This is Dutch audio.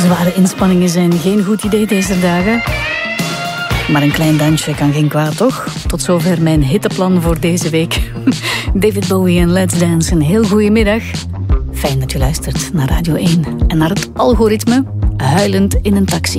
Zware inspanningen zijn geen goed idee deze dagen. Maar een klein dansje kan geen kwaad, toch? Tot zover mijn hitteplan voor deze week. David Bowie en Let's Dance, een heel goede middag. Fijn dat u luistert naar Radio 1 en naar het algoritme Huilend in een taxi.